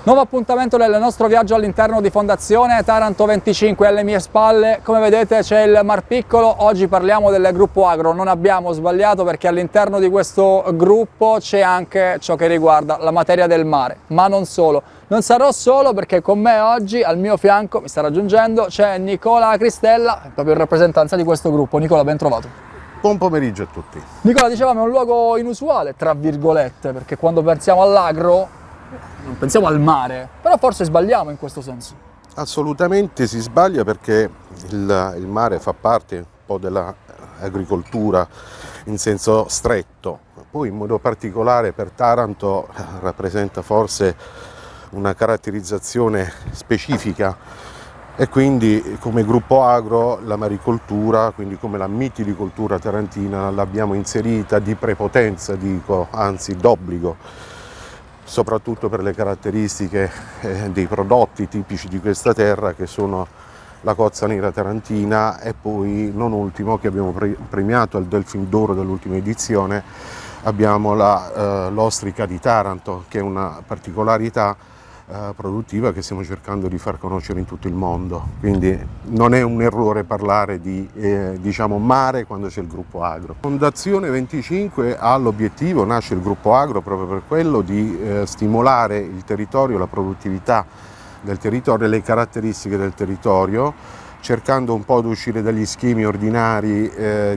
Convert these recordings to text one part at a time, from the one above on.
Nuovo appuntamento del nostro viaggio all'interno di Fondazione Taranto 25. Alle mie spalle, come vedete, c'è il Mar Piccolo. Oggi parliamo del gruppo agro. Non abbiamo sbagliato, perché all'interno di questo gruppo c'è anche ciò che riguarda la materia del mare, ma non solo. Non sarò solo, perché con me oggi, al mio fianco, mi sta raggiungendo, c'è Nicola Cristella, proprio in rappresentanza di questo gruppo. Nicola, ben trovato. Buon pomeriggio a tutti. Nicola, dicevamo, è un luogo inusuale, tra virgolette, perché quando pensiamo all'agro non pensiamo al mare, però forse sbagliamo in questo senso. Assolutamente si sbaglia, perché il mare fa parte un po' dell'agricoltura in senso stretto, poi in modo particolare per Taranto rappresenta forse una caratterizzazione specifica, e quindi come gruppo agro la maricoltura, quindi come la mitilicoltura tarantina, l'abbiamo inserita di prepotenza, dico, anzi d'obbligo, soprattutto per le caratteristiche dei prodotti tipici di questa terra, che sono la cozza nera tarantina, e poi non ultimo, che abbiamo premiato al Delfin d'Oro dell'ultima edizione, abbiamo l'ostrica di Taranto, che è una particolarità produttiva che stiamo cercando di far conoscere in tutto il mondo. Quindi non è un errore parlare di diciamo mare quando c'è il gruppo agro. Fondazione 25 ha l'obiettivo, nasce il gruppo agro proprio per quello di stimolare il territorio, la produttività del territorio e le caratteristiche del territorio, cercando un po' di uscire dagli schemi ordinari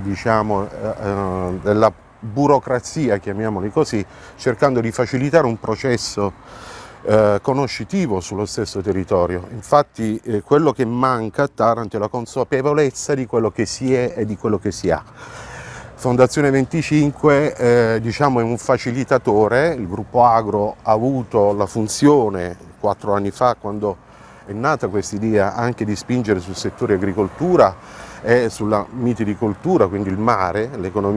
della burocrazia, chiamiamoli così, cercando di facilitare un processo conoscitivo sullo stesso territorio. Infatti quello che manca a Taranto è la consapevolezza di quello che si è e di quello che si ha. Fondazione 25 diciamo è un facilitatore. Il gruppo agro ha avuto la funzione 4 anni fa, quando è nata questa idea, anche di spingere sul settore agricoltura e sulla mitilicoltura, quindi il mare, l'economia